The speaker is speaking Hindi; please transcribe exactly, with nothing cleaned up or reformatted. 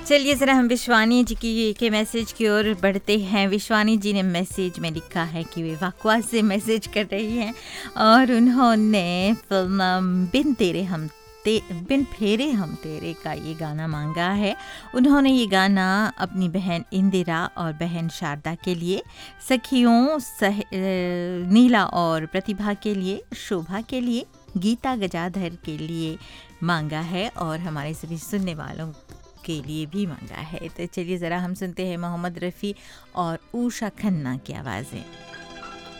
चलिए ज़रा हम विश्वानी जी की के मैसेज की ओर बढ़ते हैं। विश्वानी जी ने मैसेज में लिखा है कि वे वाकवा से मैसेज कर रही हैं और उन्होंने फिल्म बिन तेरे हम ते बिन फेरे हम तेरे का ये गाना मांगा है। उन्होंने ये गाना अपनी बहन इंदिरा और बहन शारदा के लिए, सखियों सह, नीला और प्रतिभा के लिए, शोभा के लिए, गीता गजाधर के लिए मांगा है और हमारे सभी सुनने वालों के लिए भी मांगा है। तो चलिए ज़रा हम सुनते हैं मोहम्मद रफ़ी और ऊषा खन्ना की आवाज़ें।